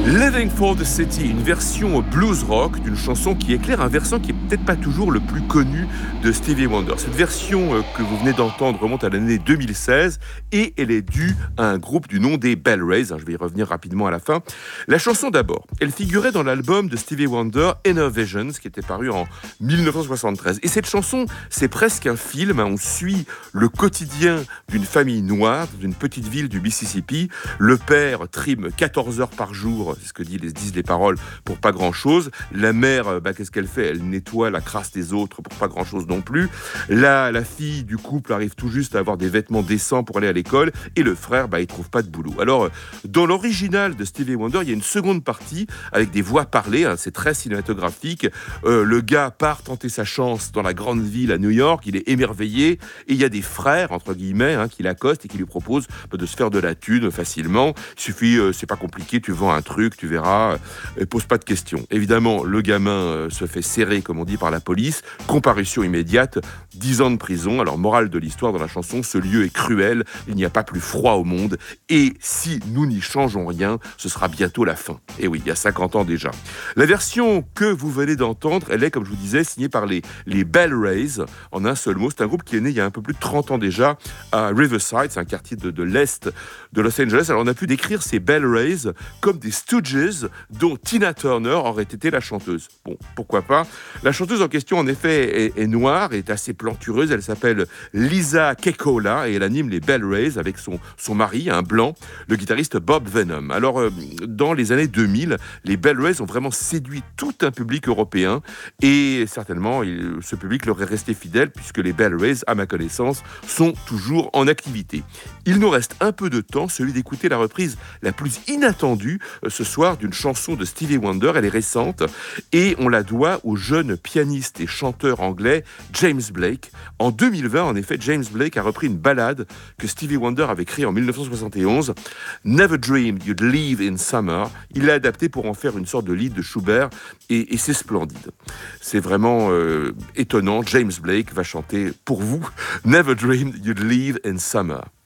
Living for the City, une version blues rock d'une chanson qui éclaire un versant qui est peut-être pas toujours le plus connu de Stevie Wonder. Cette version que vous venez d'entendre remonte à l'année 2016 et elle est due à un groupe du nom des Bell Rays. Je vais y revenir rapidement à la fin. La chanson d'abord, elle figurait dans l'album de Stevie Wonder, Inner Visions, qui était paru en 1973. Et cette chanson, c'est presque un film. On suit le quotidien d'une famille noire d'une petite ville du Mississippi. Le père trime 14 heures par jour, c'est ce que disent les paroles, pour pas grand-chose. La mère, qu'est-ce qu'elle fait ? Elle nettoie la crasse des autres pour pas grand-chose non plus. La fille du couple arrive tout juste à avoir des vêtements décents pour aller à l'école. Et le frère, il trouve pas de boulot. Alors, dans l'original de Stevie Wonder, il y a une seconde partie avec des voix parlées. C'est très cinématographique. Le gars part tenter sa chance dans la grande ville à New York. Il est émerveillé. Et il y a des frères, entre guillemets, qui l'accostent et qui lui proposent de se faire de la thune facilement. Il suffit, c'est pas compliqué, tu vends un truc, tu verras, pose pas de questions. Évidemment, le gamin se fait serrer, comme on dit, par la police. Comparution immédiate, 10 ans de prison. Alors, morale de l'histoire dans la chanson, ce lieu est cruel, il n'y a pas plus froid au monde. Et si nous n'y changeons rien, ce sera bientôt la fin. Et oui, il y a 50 ans déjà. La version que vous venez d'entendre, elle est, comme je vous disais, signée par les Bell Rays, en un seul mot. C'est un groupe qui est né il y a un peu plus de 30 ans déjà, à Riverside, c'est un quartier de l'Est de Los Angeles. Alors, on a pu décrire ces Bell Rays comme des Stooges dont Tina Turner aurait été la chanteuse. Bon, pourquoi pas. La chanteuse en question, en effet, est noire, est assez plantureuse. Elle s'appelle Lisa Kekkola et elle anime les Bell Rays avec son mari, un blanc, le guitariste Bob Venom. Alors, dans les années 2000, les Bell Rays ont vraiment séduit tout un public européen et certainement, ce public leur est resté fidèle puisque les Bell Rays, à ma connaissance, sont toujours en activité. Il nous reste un peu de temps, celui d'écouter la reprise la plus inattendue ce soir d'une chanson de Stevie Wonder. Elle est récente et on la doit au jeune pianiste et chanteur anglais James Blake. En 2020, en effet, James Blake a repris une ballade que Stevie Wonder avait créée en 1971, Never Dreamed You'd Leave in Summer. Il l'a adapté pour en faire une sorte de lied de Schubert et c'est splendide. C'est vraiment étonnant. James Blake va chanter pour vous Never Dreamed You'd Leave in Summer.